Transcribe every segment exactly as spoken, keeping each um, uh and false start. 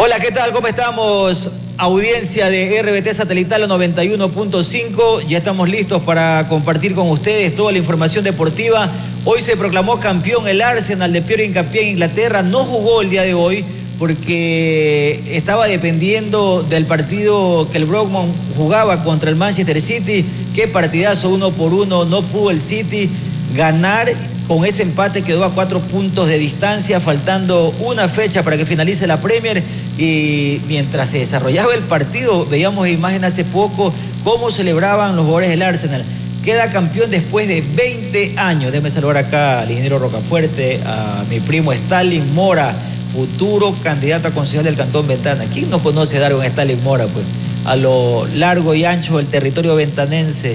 Hola, ¿qué tal? ¿Cómo estamos? Audiencia de R B T Satelital noventa y uno punto cinco. Ya estamos listos para compartir con ustedes toda la información deportiva. Hoy se proclamó campeón el Arsenal de Piero Hincapié en Inglaterra. No jugó el día de hoy porque estaba dependiendo del partido que el Brockman jugaba contra el Manchester City. Qué partidazo, uno por uno. No pudo el City ganar. Con ese empate quedó a cuatro puntos de distancia, faltando una fecha para que finalice la Premier. Y mientras se desarrollaba el partido, veíamos imágenes hace poco cómo celebraban los jugadores del Arsenal. Queda campeón después de veinte años. Déjeme saludar acá al ingeniero Rocafuerte, a mi primo Stalin Mora, futuro candidato a concejal del Cantón Ventana. ¿Quién no conoce a Darwin Stalin Mora? Pues a lo largo y ancho del territorio ventanense,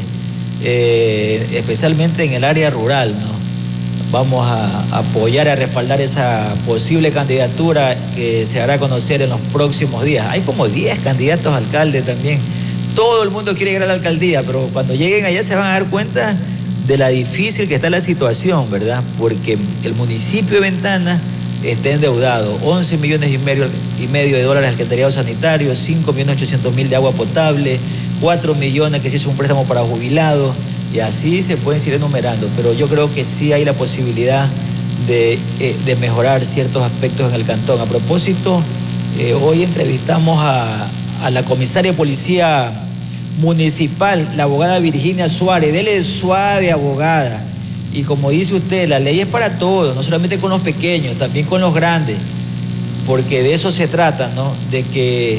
eh, especialmente en el área rural, ¿no? Vamos a apoyar y a respaldar esa posible candidatura que se hará conocer en los próximos días. Hay como diez candidatos a alcalde también. Todo el mundo quiere llegar a la alcaldía, pero cuando lleguen allá se van a dar cuenta de la difícil que está la situación, ¿verdad? Porque el municipio de Ventana está endeudado. once millones y medio, y medio de dólares al alcantarillado sanitario, cinco millones ochocientos mil de agua potable, cuatro millones que se hizo un préstamo para jubilados. Y así se pueden seguir enumerando, pero yo creo que sí hay la posibilidad de, eh, de mejorar ciertos aspectos en el cantón. A propósito, eh, hoy entrevistamos a, a la comisaria de policía municipal, la abogada Virginia Suárez. Dele suave, abogada. Y como dice usted, la ley es para todos, no solamente con los pequeños, también con los grandes, porque de eso se trata, ¿no? De que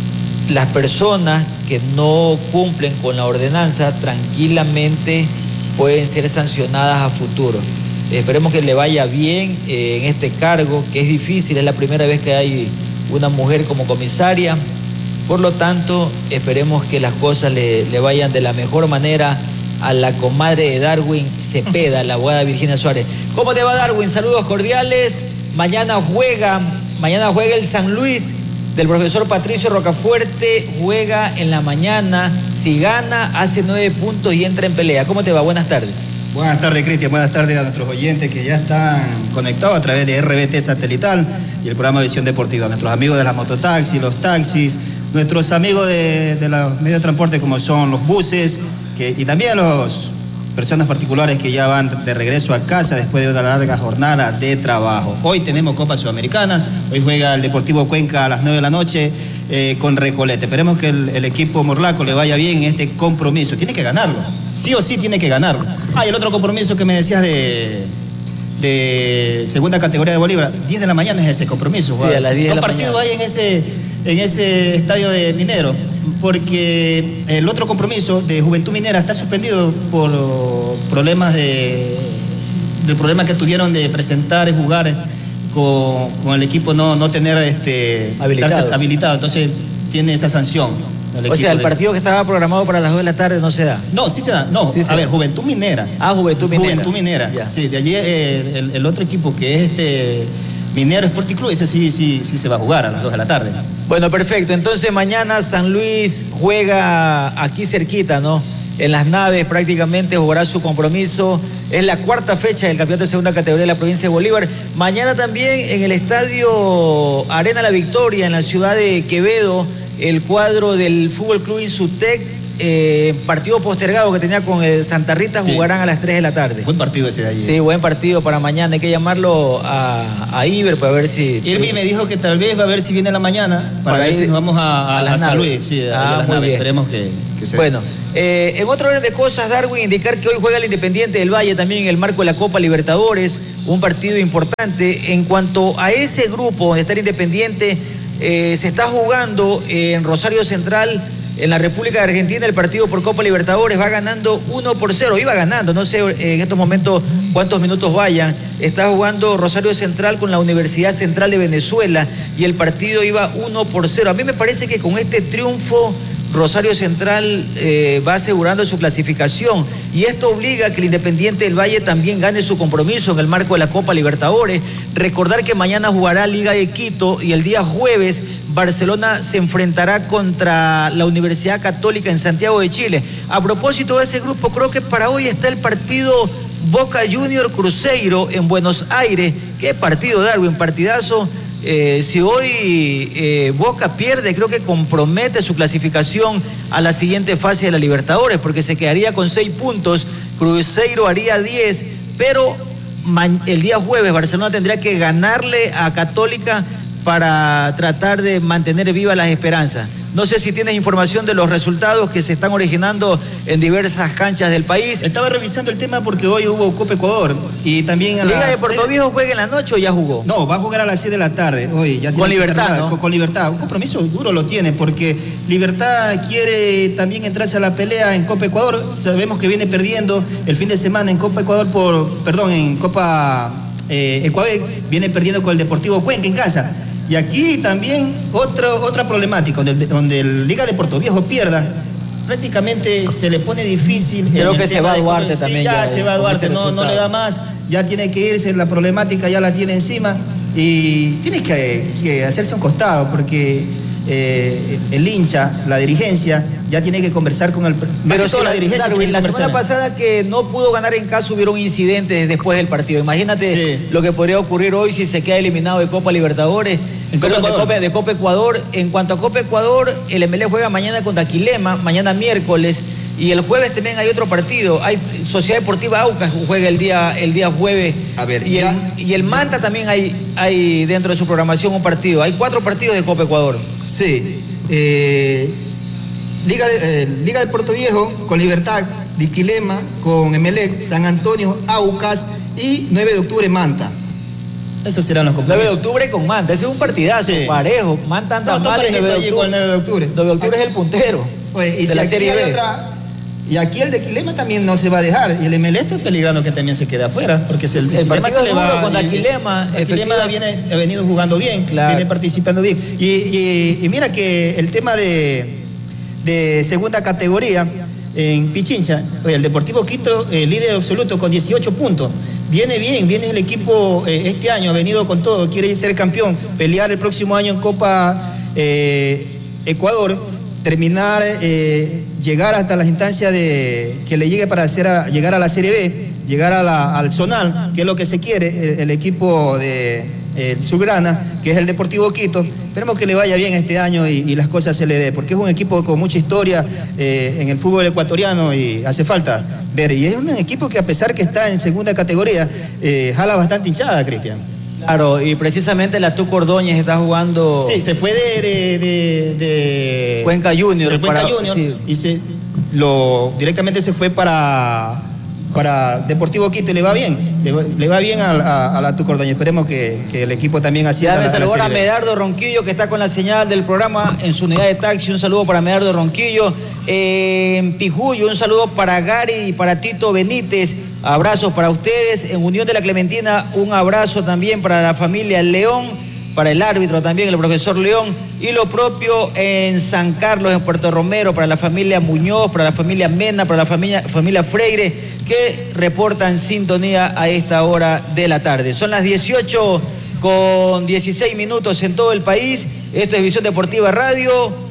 las personas que no cumplen con la ordenanza tranquilamente pueden ser sancionadas a futuro. Esperemos que le vaya bien eh, en este cargo, que es difícil, es la primera vez que hay una mujer como comisaria. Por lo tanto, esperemos que las cosas le, le vayan de la mejor manera a la comadre de Darwin Cepeda, la abogada Virginia Suárez. ¿Cómo te va, Darwin? Saludos cordiales. Mañana juega, mañana juega el San Luis del profesor Patricio Rocafuerte, juega en la mañana. Si gana, hace nueve puntos y entra en pelea. ¿Cómo te va? Buenas tardes. Buenas tardes, Cristian. Buenas tardes a nuestros oyentes que ya están conectados a través de R B T Satelital y el programa Visión Deportiva. Nuestros amigos de las mototaxis, los taxis, nuestros amigos de, de los medios de transporte como son los buses, que, y también los personas particulares que ya van de regreso a casa después de una larga jornada de trabajo. Hoy tenemos Copa Sudamericana, hoy juega el Deportivo Cuenca a las nueve de la noche eh, con Recoleta. Esperemos que el, el equipo morlaco le vaya bien en este compromiso. Tiene que ganarlo, sí o sí tiene que ganarlo. Ah, y el otro compromiso que me decías de, de segunda categoría de Bolívar, diez de la mañana es ese compromiso. Sí, a las diez de la mañana. ¿Qué partido hay en ese, en ese estadio de Minero? Porque el otro compromiso de Juventud Minera está suspendido por problemas de del problema que tuvieron de presentar y jugar con, con el equipo no, no tener este habilitado. habilitado, entonces tiene esa sanción. O sea, el partido de... que estaba programado para las dos de la tarde no se da. No, sí se da. No, sí a se ver, da. Juventud Minera. Ah, Juventud Minera. Juventud Minera. Ya. Sí, de allí eh, el, el otro equipo que es este Minero Sporting Club, ese sí, sí, sí se va a jugar a las dos de la tarde. Bueno, perfecto. Entonces mañana San Luis juega aquí cerquita, ¿no? En Las Naves prácticamente jugará su compromiso. Es la cuarta fecha del campeonato de segunda categoría de la provincia de Bolívar. Mañana también en el estadio Arena La Victoria, en la ciudad de Quevedo, el cuadro del Fútbol Club Insutec, eh, partido postergado que tenía con el Santa Rita, sí, jugarán a las tres de la tarde. Buen partido ese de allí. Sí, buen partido para mañana. Hay que llamarlo a, a Iber para ver si... Irvi me dijo que tal vez va a ver si viene en la mañana para, para ver ir, si nos vamos a, a, a, las a San Luis. Sí, ah, a las naves. Esperemos que, que se... Bueno, eh, en otro orden de cosas, Darwin, indicar que hoy juega el Independiente del Valle también en el marco de la Copa Libertadores, un partido importante. En cuanto a ese grupo donde está el Independiente, eh, se está jugando en Rosario Central, en la República de Argentina, el partido por Copa Libertadores va ganando uno por cero, iba ganando, no sé en estos momentos cuántos minutos vayan. Está jugando Rosario Central con la Universidad Central de Venezuela y el partido iba uno por cero. A mí me parece que con este triunfo Rosario Central eh, va asegurando su clasificación y esto obliga a que el Independiente del Valle también gane su compromiso en el marco de la Copa Libertadores. Recordar que mañana jugará Liga de Quito y el día jueves Barcelona se enfrentará contra la Universidad Católica en Santiago de Chile. A propósito de ese grupo, creo que para hoy está el partido Boca Junior Cruzeiro en Buenos Aires. Qué partido, Darwin, partidazo. Eh, si hoy eh, Boca pierde, creo que compromete su clasificación a la siguiente fase de la Libertadores, porque se quedaría con seis puntos, Cruzeiro haría diez, pero el día jueves Barcelona tendría que ganarle a Católica para tratar de mantener vivas las esperanzas. No sé si tienes información de los resultados que se están originando en diversas canchas del país. Estaba revisando el tema porque hoy hubo Copa Ecuador y también a la Liga de Puerto seis... Viejo juega en la noche o ya jugó. No, va a jugar a las seis de la tarde hoy. Ya con Libertad, ¿no? con, con Libertad. Un compromiso duro lo tiene porque Libertad quiere también entrarse a la pelea en Copa Ecuador. Sabemos que viene perdiendo el fin de semana en Copa Ecuador por, perdón, en Copa eh, Ecuador, viene perdiendo con el Deportivo Cuenca en casa. Y aquí también otro, otra problemática, donde, donde el Liga de Puerto Viejo pierda, prácticamente se le pone difícil. Creo que se va a Duarte también. Sí, ya, ya se va a Duarte, no, no le da más, ya tiene que irse, la problemática ya la tiene encima y tiene que, que hacerse un costado porque eh, el hincha, la dirigencia, ya tiene que conversar con el... Pero si la, dirigencia Darwin, la semana pasada que no pudo ganar en casa hubieron incidentes después del partido. Imagínate sí. lo que podría ocurrir hoy si se queda eliminado de Copa Libertadores. En Copa de, Copa, de Copa Ecuador. En cuanto a Copa Ecuador, el M L E juega mañana contra Aquilema, mañana miércoles, y el jueves también hay otro partido. Hay Sociedad Deportiva Aucas juega el día, el día jueves. A ver, y, ya, el, y el Manta también hay, hay dentro de su programación un partido. Hay cuatro partidos de Copa Ecuador. Sí. Eh, Liga, de, eh, Liga de Puerto Viejo con Libertad, Diquilema con Emelec, San Antonio, Aucas y nueve de octubre Manta. Esos serán los compromisos. nueve de octubre con Manta, ese es un partidazo, sí. parejo. Manta anda no, mal en nueve de octubre. El nueve de octubre. nueve de octubre es el puntero pues, y de si la aquí Serie hay B. Otra, y aquí el de Quilema también no se va a dejar. Y el M L E está peligrando que también se quede afuera. Porque si el, el Quilema se le va con Aquilema. Aquilema viene, ha venido jugando bien, claro. viene participando bien. Y, y, y mira que el tema de, de segunda categoría en Pichincha, el Deportivo Quito, eh, líder absoluto con dieciocho puntos. Viene bien, viene el equipo eh, este año, ha venido con todo, quiere ser campeón, pelear el próximo año en Copa eh, Ecuador, terminar, eh, llegar hasta las instancias de que le llegue para hacer a, llegar a la Serie B, llegar a la, al Zonal, que es lo que se quiere, el, el equipo de el Subgrana, que es el Deportivo Quito. Esperemos que le vaya bien este año y, y las cosas se le dé, porque es un equipo con mucha historia eh, en el fútbol ecuatoriano y hace falta ver. Y es un equipo que a pesar que está en segunda categoría, eh, jala bastante hinchada, Cristian. Claro, y precisamente la Tuco Ordóñez está jugando... Sí, se fue de... de, de, de Cuenca Junior. De Cuenca para, Junior sí. y se, lo, directamente se fue para... para Deportivo Quito y le va bien, le, le va bien a, a, a la Tuco Ordóñez. Esperemos que, que el equipo también así. Ya me saludó a Medardo Ronquillo, que está con la señal del programa en su unidad de taxi. Un saludo para Medardo Ronquillo. Eh, en Pijuyo, un saludo para Gary y para Tito Benítez. Abrazos para ustedes. En Unión de la Clementina, un abrazo también para la familia León, para el árbitro también, el profesor León. Y lo propio en San Carlos, en Puerto Romero, para la familia Muñoz, para la familia Mena, para la familia, familia Freire, que reportan sintonía a esta hora de la tarde. Son las dieciocho con dieciséis minutos en todo el país. Esto es Visión Deportiva Radio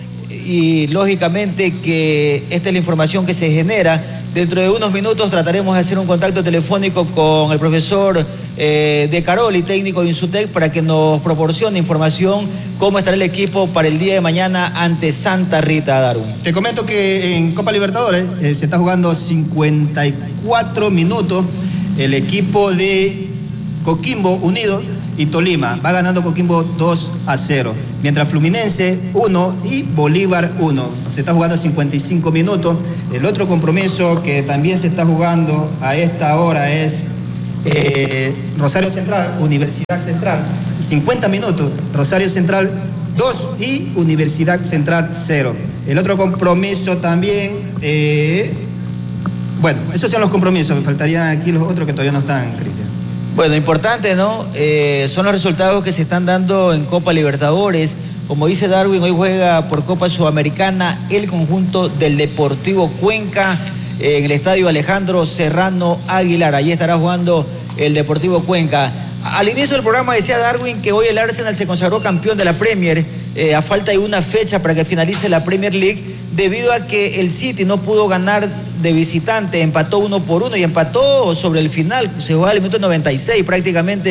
y lógicamente que esta es la información que se genera. Dentro de unos minutos trataremos de hacer un contacto telefónico con el profesor eh, De Caroli, técnico de Insutec, para que nos proporcione información cómo estará el equipo para el día de mañana ante Santa Rita, Darwin. Te comento que en Copa Libertadores eh, se está jugando cincuenta y cuatro minutos. El equipo de Coquimbo Unido y Tolima va ganando Coquimbo dos a cero, mientras Fluminense uno y Bolívar uno. Se está jugando cincuenta y cinco minutos. El otro compromiso que también se está jugando a esta hora es eh, Rosario Central, Universidad Central, cincuenta minutos, Rosario Central dos y Universidad Central cero. El otro compromiso también, eh, bueno, esos son los compromisos, me faltarían aquí los otros que todavía no están, Cristian. Bueno, importante, ¿no? Eh, son los resultados que se están dando en Copa Libertadores. Como dice Darwin, hoy juega por Copa Sudamericana el conjunto del Deportivo Cuenca eh, en el estadio Alejandro Serrano Aguilar. Allí estará jugando el Deportivo Cuenca. Al inicio del programa decía Darwin que hoy el Arsenal se consagró campeón de la Premier eh, a falta de una fecha para que finalice la Premier League, debido a que el City no pudo ganar de visitante, empató uno por uno y empató sobre el final, se jugaba el minuto noventa y seis prácticamente,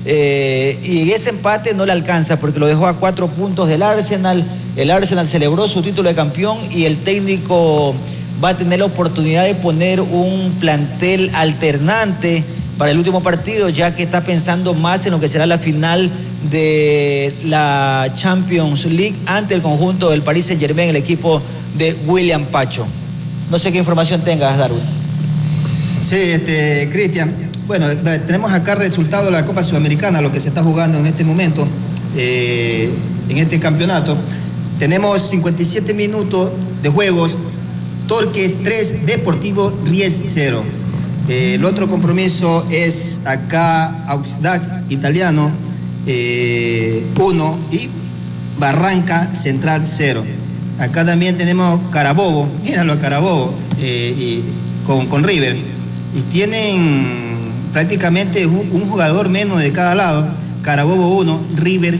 Eh, y ese empate no le alcanza porque lo dejó a cuatro puntos del Arsenal. El Arsenal celebró su título de campeón y el técnico va a tener la oportunidad de poner un plantel alternante para el último partido, ya que está pensando más en lo que será la final de la Champions League ante el conjunto del Paris Saint-Germain, el equipo de William Pacho. No sé qué información tengas, Darwin. Sí, este, Cristian. Bueno, tenemos acá resultado de la Copa Sudamericana, lo que se está jugando en este momento, eh, en este campeonato. Tenemos cincuenta y siete minutos de juegos, Torques tres, Deportivo Ries cero. Eh, el otro compromiso es acá Auxdax Italiano eh, uno y Barranca Central cero. Acá también tenemos Carabobo, míralo a Carabobo, eh, y con, con River. Y tienen prácticamente un, un jugador menos de cada lado. Carabobo uno, River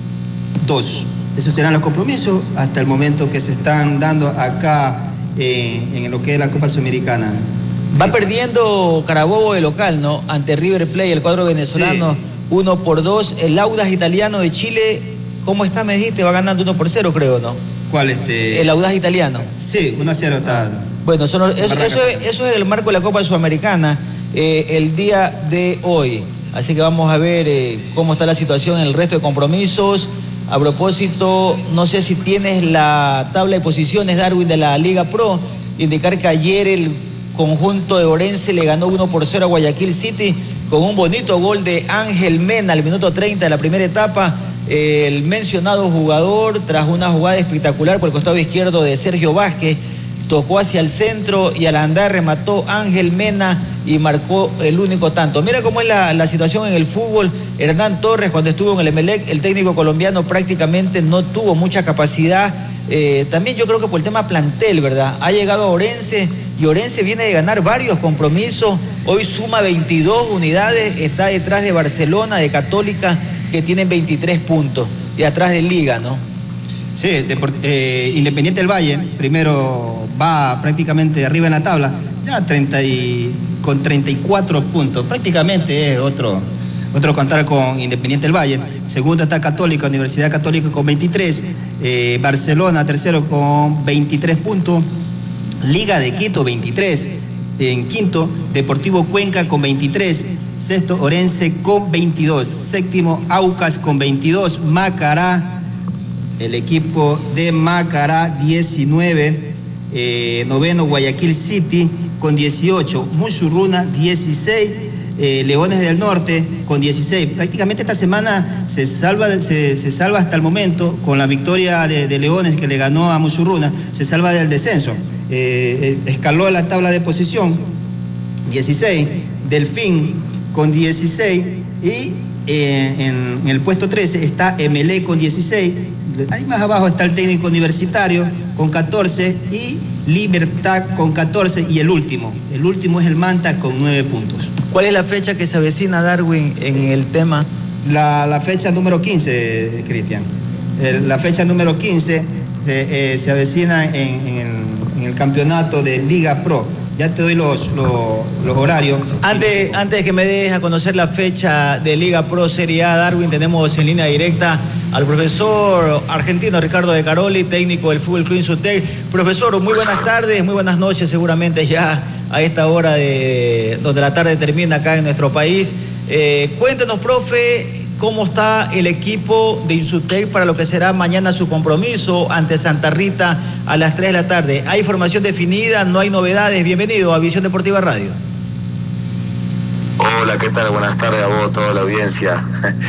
dos. Esos serán los compromisos hasta el momento que se están dando acá eh, en lo que es la Copa Sudamericana. Va perdiendo Carabobo de local, ¿no? Ante River Plate, el cuadro venezolano, sí. uno por dos. El Audax Italiano de Chile, ¿cómo está? Me dijiste, va ganando uno por cero, creo, ¿no? ¿Cuál este? El Audax Italiano. Sí, uno a cero está. Bueno, eso, eso, eso, eso es el marco de la Copa Sudamericana eh, el día de hoy. Así que vamos a ver eh, cómo está la situación en el resto de compromisos. A propósito, no sé si tienes la tabla de posiciones, Darwin, de la Liga Pro. Indicar que ayer el conjunto de Orense le ganó uno por cero a Guayaquil City con un bonito gol de Ángel Mena al minuto treinta de la primera etapa. El mencionado jugador, tras una jugada espectacular por el costado izquierdo de Sergio Vázquez, tocó hacia el centro y al andar remató Ángel Mena y marcó el único tanto. Mira cómo es la, la situación en el fútbol. Hernán Torres, cuando estuvo en el Emelec, el técnico colombiano prácticamente no tuvo mucha capacidad. Eh, también yo creo que por el tema plantel, ¿verdad? Ha llegado a Orense y Orense viene de ganar varios compromisos. Hoy suma veintidós unidades, está detrás de Barcelona, de Católica, que tienen veintitrés puntos, y atrás de Liga, ¿no? Sí, de, eh, Independiente del Valle, primero va prácticamente arriba en la tabla, ya treinta y, con treinta y cuatro puntos, prácticamente es otro, otro contar con Independiente del Valle. Segundo está Católica, Universidad Católica con veintitrés, eh, Barcelona tercero con veintitrés puntos, Liga de Quito veintitrés, en quinto Deportivo Cuenca con veintitrés, sexto Orense con veintidós, séptimo Aucas con veintidós, Macará, el equipo de Macará diecinueve, eh, noveno Guayaquil City con dieciocho, Musurruna dieciséis, eh, Leones del Norte con dieciséis. Prácticamente esta semana se salva, se, se salva hasta el momento con la victoria de, de Leones que le ganó a Musurruna, se salva del descenso. Eh, escaló la tabla de posición, dieciséis, Delfín con dieciséis y eh, en, en el puesto trece está Emelec con dieciséis. Ahí más abajo está el técnico universitario con catorce y Libertad con catorce y el último, el último es el Manta con nueve puntos. ¿Cuál es la fecha que se avecina, Darwin, en el tema? La, la fecha número quince, Cristian. La fecha número quince se, eh, se avecina en, en, el, en el campeonato de Liga Pro. Ya te doy los, los, los horarios. Antes, antes de que me dejes a conocer la fecha de Liga Pro Serie A, Darwin, tenemos en línea directa al profesor argentino Ricardo De Caroli, técnico del Fútbol Club Insutec. Profesor, muy buenas tardes, muy buenas noches, seguramente ya a esta hora de donde la tarde termina acá en nuestro país. Eh, cuéntenos, profe, cómo está el equipo de Insutec para lo que será mañana su compromiso ante Santa Rita a las tres de la tarde. ¿Hay información definida? ¿No hay novedades? Bienvenido a Visión Deportiva Radio. Hola, ¿qué tal? Buenas tardes a vos, toda la audiencia.